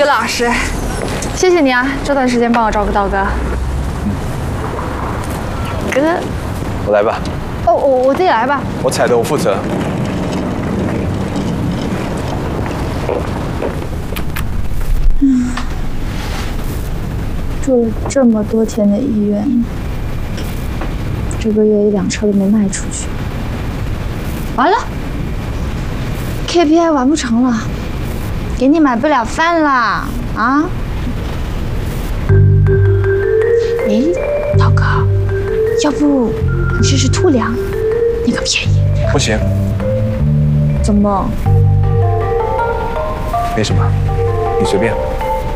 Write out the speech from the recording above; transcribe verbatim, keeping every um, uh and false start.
个老实，谢谢你啊，这段时间帮我照顾道哥。嗯，哥， 我来吧。 哦，我我自己来吧。 我踩的我负责。 嗯，住了这么多天的医院，这个月一辆车都没卖出去，完了 ，K P I 完不成了，给你买不了饭啦啊！哎，道哥，要不你试试兔粮，那个便宜。 不行。 怎么？ 没什么，你随便。